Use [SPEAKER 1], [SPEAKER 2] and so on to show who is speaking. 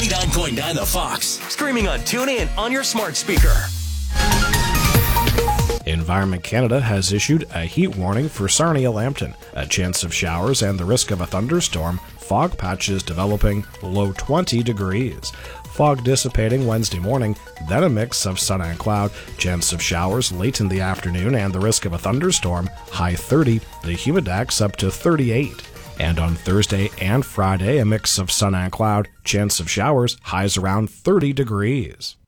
[SPEAKER 1] 99.9 The Fox. Streaming on TuneIn on your smart speaker.
[SPEAKER 2] Environment Canada has issued a heat warning for Sarnia-Lambton. A chance of showers and the risk of a thunderstorm. Fog patches developing, low 20 degrees. Fog dissipating Wednesday morning, then a mix of sun and cloud. Chance of showers late in the afternoon and the risk of a thunderstorm, high 30. The humidex up to 38. And on Thursday and Friday, a mix of sun and cloud. Chance of showers, highs around 30 degrees.